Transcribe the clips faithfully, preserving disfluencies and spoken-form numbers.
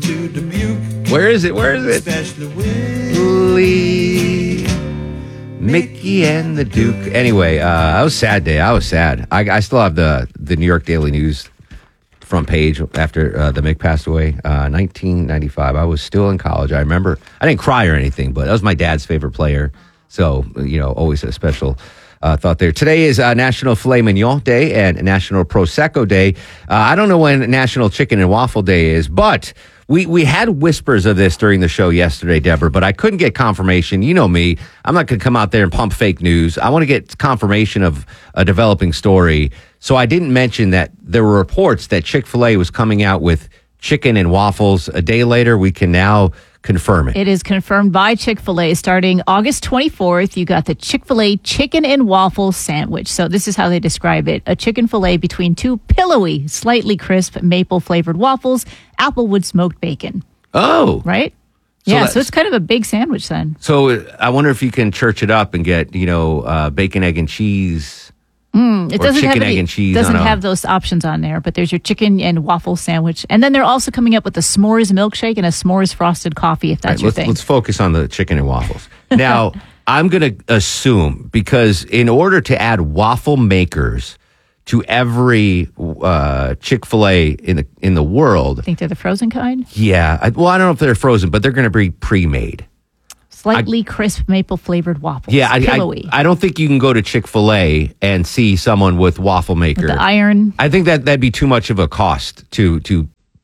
to Dubuque. Where is it? Where is it? Especially with Lee, Mickey and the Duke. Anyway, uh, I was sad day. I was sad. I, I still have the, the New York Daily News front page after uh, the Mick passed away, uh, nineteen ninety-five. I was still in college. I remember, I didn't cry or anything, but that was my dad's favorite player. So, you know, always a special uh, thought there. Today is uh, National Filet Mignon Day and National Prosecco Day. Uh, I don't know when National Chicken and Waffle Day is, but we, we had whispers of this during the show yesterday, Deborah, but I couldn't get confirmation. You know me. I'm not going to come out there and pump fake news. I want to get confirmation of a developing story. So I didn't mention that there were reports that Chick-fil-A was coming out with chicken and waffles. A day later, we can now confirm it. It is confirmed by Chick-fil-A. Starting August twenty-fourth, you got the Chick-fil-A chicken and waffle sandwich. So this is how they describe it. A chicken fillet between two pillowy, slightly crisp maple-flavored waffles, applewood smoked bacon. Oh. Right? So yeah, that's- so it's kind of a big sandwich then. So uh, I wonder if you can church it up and get, you know, uh, bacon, egg, and cheese. Mm, it or doesn't chicken, have any, egg, and cheese. doesn't on a- have those options on there, but there's your chicken and waffle sandwich. And then they're also coming up with a s'mores milkshake and a s'mores frosted coffee, if that's Right, your let's, thing. let's focus on the chicken and waffles. Now, I'm going to assume, because in order to add waffle makers to every uh, Chick-fil-A in the in the world, I think they're the frozen kind. yeah, I, well, I don't know if they're frozen, but they're going to be pre-made. Slightly crisp maple flavored waffles. Yeah, I, pillowy. I, I don't think you can go to Chick-fil-A and see someone with waffle maker. With the iron. I think that that'd be too much of a cost to to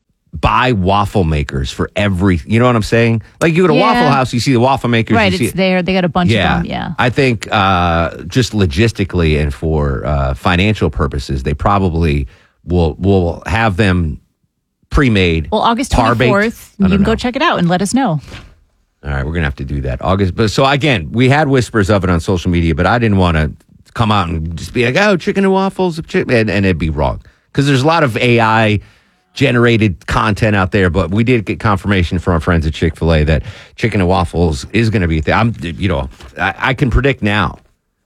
buy waffle makers for every. You know what I'm saying? Like you go to Yeah. Waffle House, you see the waffle makers. Right, you see it's there. They got a bunch Yeah, of them. Yeah. I think uh, just logistically and for uh, financial purposes, they probably will will have them pre-made. Well, August par-baked. twenty-fourth, I you don't can go know. check it out and let us know. All right, we're gonna have to do that. August, but so again, we had whispers of it on social media, but I didn't want to come out and just be like, "Oh, chicken and waffles," chicken, and, and it'd be wrong because there's a lot of A I generated content out there. But we did get confirmation from our friends at Chick-fil-A that chicken and waffles is going to be a thing. I'm, you know, I, I can predict now.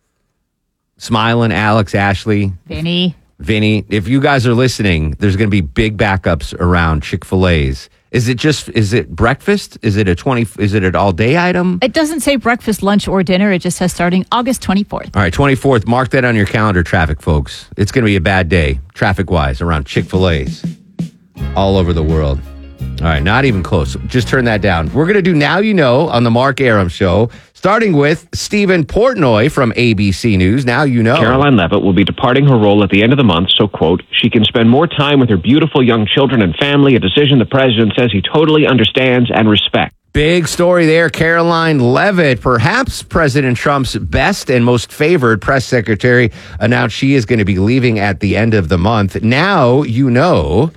Smiling, Alex, Ashley, Vinny. Vinny, if you guys are listening, there's going to be big backups around Chick-fil-A's. Is it just, is it breakfast? Is it a twenty, is it an all day item? It doesn't say breakfast, lunch, or dinner. It just says starting August twenty-fourth. All right, twenty-fourth, mark that on your calendar, traffic folks. It's going to be a bad day, traffic-wise, around Chick-fil-A's all over the world. All right, not even close. Just turn that down. We're going to do Now You Know on the Mark Aram Show, starting with Stephen Portnoy from A B C News. Now You Know. Caroline Levitt will be departing her role at the end of the month, so, quote, she can spend more time with her beautiful young children and family, a decision the president says he totally understands and respects. Big story there. Caroline Levitt, perhaps President Trump's best and most favored press secretary, announced she is going to be leaving at the end of the month. Now You Know.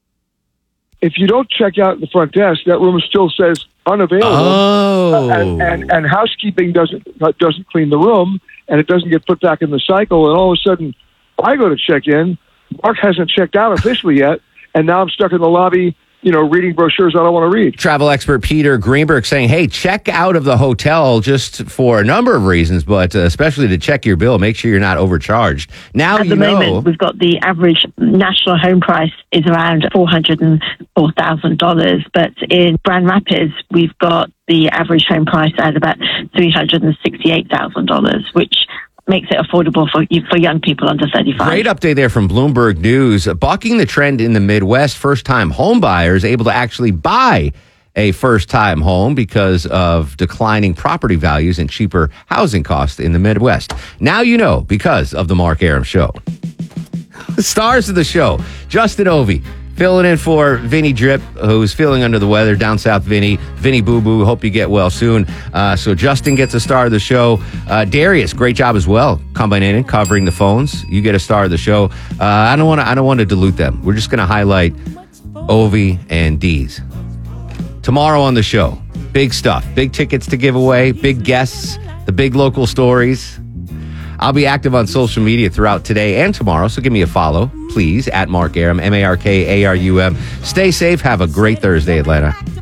If you don't check out at the front desk, that room still says unavailable. Oh. And, and, and housekeeping doesn't doesn't clean the room, and it doesn't get put back in the cycle. And all of a sudden, I go to check in. Mark hasn't checked out officially yet, and now I'm stuck in the lobby, you know, reading brochures I don't want to read. Travel expert Peter Greenberg saying, hey, check out of the hotel just for a number of reasons, but uh, especially to check your bill. Make sure you're not overcharged. Now At you the know. moment, we've got the average national home price is around four hundred four thousand dollars, but in Grand Rapids, we've got the average home price at about three hundred sixty-eight thousand dollars, which makes it affordable for for young people under thirty-five. Great update there from Bloomberg News. Bucking the trend in the Midwest, first-time home buyers able to actually buy a first-time home because of declining property values and cheaper housing costs in the Midwest. Now you know because of the Mark Aram Show. The stars of the show, Justin Ovey, filling in for Vinny Drip, who's feeling under the weather. Down south, Vinny. Vinny Boo Boo, hope you get well soon. Uh, so Justin gets a star of the show. Uh, Darius, great job as well, coming in and covering the phones. You get a star of the show. Uh, I don't want to. I don't want to dilute them. We're just going to highlight Ovey and Dees. Tomorrow on the show, big stuff, big tickets to give away, big guests, the big local stories. I'll be active on social media throughout today and tomorrow, so give me a follow, please, at Mark Arum, M A R K A R U M. Stay safe. Have a great Thursday, Atlanta.